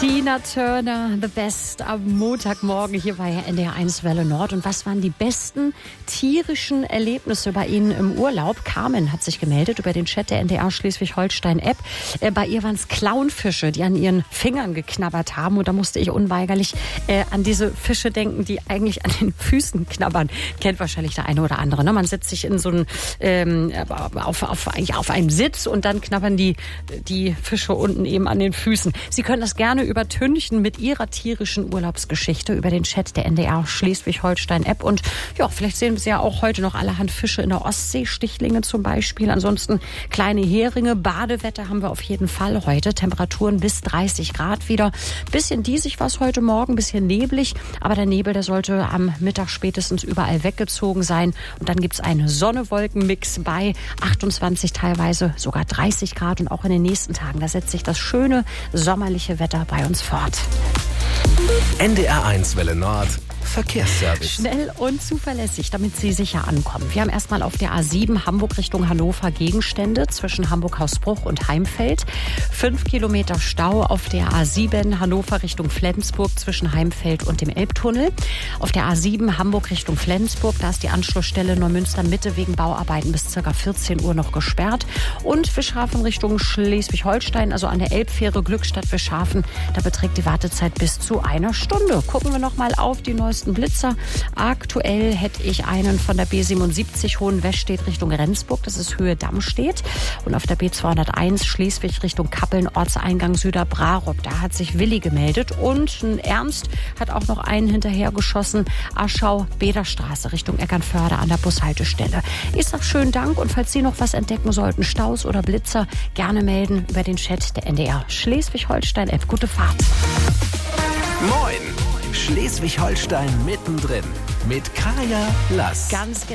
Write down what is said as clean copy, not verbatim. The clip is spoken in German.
Tina Turner, The Best am Montagmorgen hier bei NDR1 Welle Nord. Und was waren die besten tierischen Erlebnisse bei Ihnen im Urlaub? Carmen hat sich gemeldet über den Chat der NDR Schleswig-Holstein-App. Bei ihr waren es Clownfische, die an ihren Fingern geknabbert haben. Und da musste ich unweigerlich an diese Fische denken, die eigentlich an den Füßen knabbern. Kennt wahrscheinlich der eine oder andere. Ne? Man setzt sich in so einen, auf einen Sitz und dann knabbern die Fische unten eben an den Füßen. Sie können das gerne übertünchen mit Ihrer tierischen Urlaubsgeschichte über den Chat der NDR Schleswig-Holstein-App. Und ja, vielleicht sehen Sie ja auch heute noch allerhand Fische in der Ostsee, Stichlinge zum Beispiel. Ansonsten kleine Heringe, Badewetter haben wir auf jeden Fall heute. Temperaturen bis 30 Grad wieder. Bisschen diesig war es heute Morgen, bisschen neblig. Aber der Nebel, der sollte am Mittag spätestens überall weggezogen sein. Und dann gibt es einen Sonne-Wolken-Mix bei 28, teilweise sogar 30 Grad. Und auch in den nächsten Tagen, da setzt sich das schöne sommerliche Wetter bei uns fort. NDR1 Welle Nord. Verkehrsservice. Schnell und zuverlässig, damit Sie sicher ankommen. Wir haben erstmal auf der A7 Hamburg Richtung Hannover Gegenstände zwischen Hamburg-Hausbruch und Heimfeld. 5 Kilometer Stau auf der A7 Hannover Richtung Flensburg zwischen Heimfeld und dem Elbtunnel. Auf der A7 Hamburg Richtung Flensburg, da ist die Anschlussstelle Neumünster Mitte wegen Bauarbeiten bis ca. 14 Uhr noch gesperrt. Und Fischhafen Richtung Schleswig-Holstein, also an der Elbfähre Glückstadt-Fischhafen, da beträgt die Wartezeit bis zu einer Stunde. Gucken wir noch mal auf die neuesten Blitzer. Aktuell hätte ich einen von der B77 Hohenwestedt Richtung Rendsburg, das ist Höhe Dammstedt. Und auf der B201 Schleswig Richtung Kappeln, Ortseingang Süderbrarup. Da hat sich Willi gemeldet. Und ein Ernst hat auch noch einen hinterhergeschossen. Aschau, Bederstraße Richtung Eckernförde an der Bushaltestelle. Ich sag schönen Dank und falls Sie noch was entdecken sollten, Staus oder Blitzer, gerne melden über den Chat der NDR Schleswig-Holstein-App. Gute Fahrt. Moin! Schleswig-Holstein mittendrin mit Kaya Lass. Ganz